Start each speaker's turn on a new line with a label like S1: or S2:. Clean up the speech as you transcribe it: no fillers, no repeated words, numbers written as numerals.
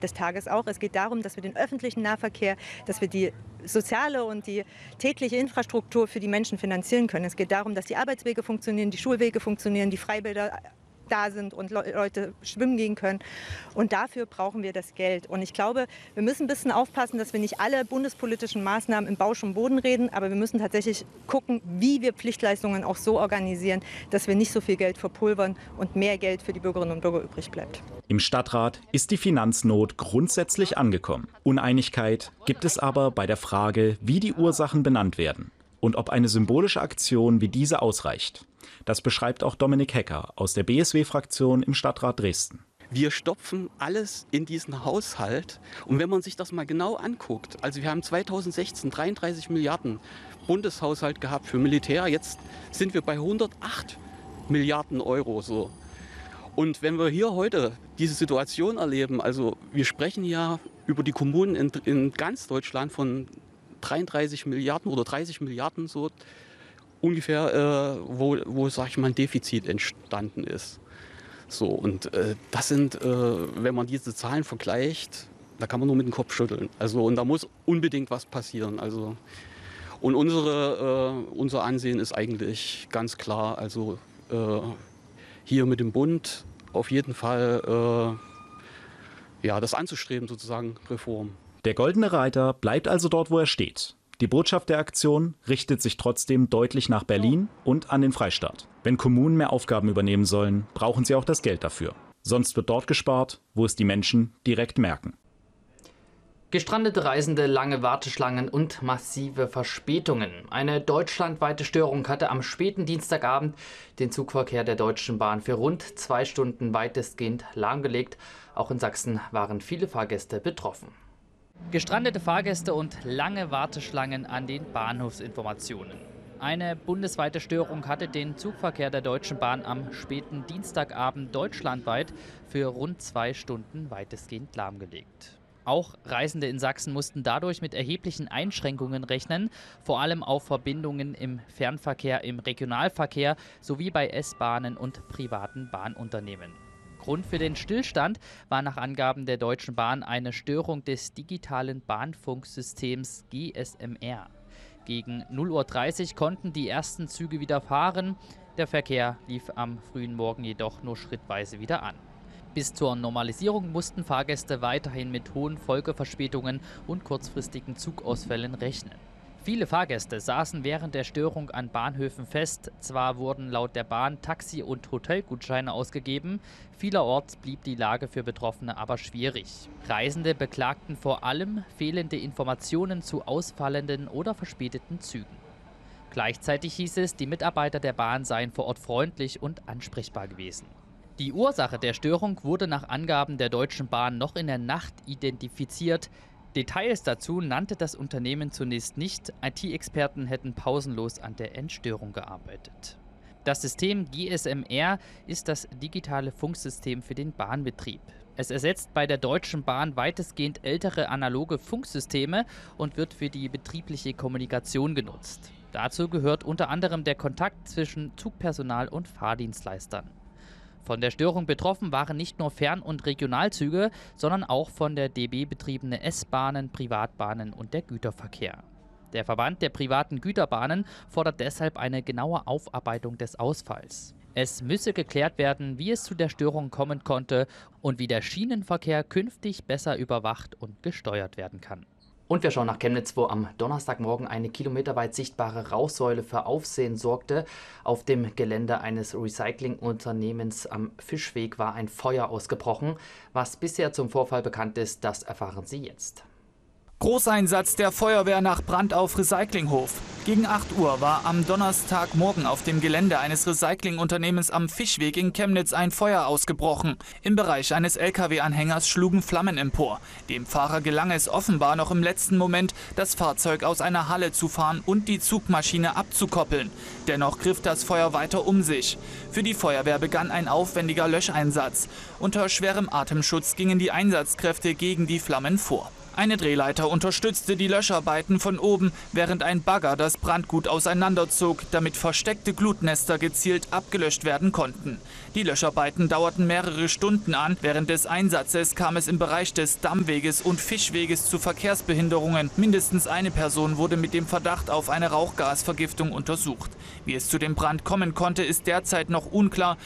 S1: des Tages auch. Es geht darum, dass wir den öffentlichen Nahverkehr, dass wir die soziale und die tägliche Infrastruktur für die Menschen finanzieren können. Es geht darum, dass die Arbeitswege funktionieren, die Schulwege funktionieren, die Freibäder da sind und Leute schwimmen gehen können. Und dafür brauchen wir das Geld. Und ich glaube, wir müssen ein bisschen aufpassen, dass wir nicht alle bundespolitischen Maßnahmen im Bausch und Boden reden, aber wir müssen tatsächlich gucken, wie wir Pflichtleistungen auch so organisieren, dass wir nicht so viel Geld verpulvern und mehr Geld für die Bürgerinnen und Bürger übrig bleibt.
S2: Im Stadtrat ist die Finanznot grundsätzlich angekommen. Uneinigkeit gibt es aber bei der Frage, wie die Ursachen benannt werden und ob eine symbolische Aktion wie diese ausreicht. Das beschreibt auch Dominik Hecker aus der BSW-Fraktion im Stadtrat Dresden.
S3: Wir stopfen alles in diesen Haushalt. Und wenn man sich das mal genau anguckt, also wir haben 2016 33 Milliarden Bundeshaushalt gehabt für Militär, jetzt sind wir bei 108 Milliarden Euro so. Und wenn wir hier heute diese Situation erleben, also wir sprechen ja über die Kommunen in ganz Deutschland von 33 Milliarden oder 30 Milliarden so ungefähr, wo sag ich mal, ein Defizit entstanden ist. So, und das sind, wenn man diese Zahlen vergleicht, da kann man nur mit dem Kopf schütteln. Also, und da muss unbedingt was passieren. Also, und unser Ansehen ist eigentlich ganz klar, also hier mit dem Bund auf jeden Fall das anzustreben, sozusagen Reform.
S2: Der Goldene Reiter bleibt also dort, wo er steht. Die Botschaft der Aktion richtet sich trotzdem deutlich nach Berlin und an den Freistaat. Wenn Kommunen mehr Aufgaben übernehmen sollen, brauchen sie auch das Geld dafür. Sonst wird dort gespart, wo es die Menschen direkt merken.
S4: Gestrandete Reisende, lange Warteschlangen und massive Verspätungen. Eine deutschlandweite Störung hatte am späten Dienstagabend den Zugverkehr der Deutschen Bahn für rund 2 Stunden weitestgehend lahmgelegt. Auch in Sachsen waren viele Fahrgäste betroffen. Gestrandete Fahrgäste und lange Warteschlangen an den Bahnhofsinformationen. Eine bundesweite Störung hatte den Zugverkehr der Deutschen Bahn am späten Dienstagabend deutschlandweit für rund 2 Stunden weitestgehend lahmgelegt. Auch Reisende in Sachsen mussten dadurch mit erheblichen Einschränkungen rechnen, vor allem auf Verbindungen im Fernverkehr, im Regionalverkehr sowie bei S-Bahnen und privaten Bahnunternehmen. Grund für den Stillstand war nach Angaben der Deutschen Bahn eine Störung des digitalen Bahnfunksystems GSMR. Gegen 0:30 Uhr konnten die ersten Züge wieder fahren. Der Verkehr lief am frühen Morgen jedoch nur schrittweise wieder an. Bis zur Normalisierung mussten Fahrgäste weiterhin mit hohen Folgeverspätungen und kurzfristigen Zugausfällen rechnen. Viele Fahrgäste saßen während der Störung an Bahnhöfen fest. Zwar wurden laut der Bahn Taxi- und Hotelgutscheine ausgegeben, vielerorts blieb die Lage für Betroffene aber schwierig. Reisende beklagten vor allem fehlende Informationen zu ausfallenden oder verspäteten Zügen. Gleichzeitig hieß es, die Mitarbeiter der Bahn seien vor Ort freundlich und ansprechbar gewesen. Die Ursache der Störung wurde nach Angaben der Deutschen Bahn noch in der Nacht identifiziert. Details dazu nannte das Unternehmen zunächst nicht. IT-Experten hätten pausenlos an der Entstörung gearbeitet. Das System GSMR ist das digitale Funksystem für den Bahnbetrieb. Es ersetzt bei der Deutschen Bahn weitestgehend ältere analoge Funksysteme und wird für die betriebliche Kommunikation genutzt. Dazu gehört unter anderem der Kontakt zwischen Zugpersonal und Fahrdienstleistern. Von der Störung betroffen waren nicht nur Fern- und Regionalzüge, sondern auch von der DB betriebene S-Bahnen, Privatbahnen und der Güterverkehr. Der Verband der privaten Güterbahnen fordert deshalb eine genaue Aufarbeitung des Ausfalls. Es müsse geklärt werden, wie es zu der Störung kommen konnte und wie der Schienenverkehr künftig besser überwacht und gesteuert werden kann. Und wir schauen nach Chemnitz, wo am Donnerstagmorgen eine kilometerweit sichtbare Rauchsäule für Aufsehen sorgte. Auf dem Gelände eines Recyclingunternehmens am Fischweg war ein Feuer ausgebrochen. Was bisher zum Vorfall bekannt ist, das erfahren Sie jetzt.
S5: Großeinsatz der Feuerwehr nach Brand auf Recyclinghof. Gegen 8 Uhr war am Donnerstagmorgen auf dem Gelände eines Recyclingunternehmens am Fischweg in Chemnitz ein Feuer ausgebrochen. Im Bereich eines Lkw-Anhängers schlugen Flammen empor. Dem Fahrer gelang es offenbar noch im letzten Moment, das Fahrzeug aus einer Halle zu fahren und die Zugmaschine abzukoppeln. Dennoch griff das Feuer weiter um sich. Für die Feuerwehr begann ein aufwendiger Löscheinsatz. Unter schwerem Atemschutz gingen die Einsatzkräfte gegen die Flammen vor. Eine Drehleiter unterstützte die Löscharbeiten von oben, während ein Bagger das Brandgut auseinanderzog, damit versteckte Glutnester gezielt abgelöscht werden konnten. Die Löscharbeiten dauerten mehrere Stunden an. Während des Einsatzes kam es im Bereich des Dammweges und Fischweges zu Verkehrsbehinderungen. Mindestens eine Person wurde mit dem Verdacht auf eine Rauchgasvergiftung untersucht. Wie es zu dem Brand kommen konnte, ist derzeit noch unklar.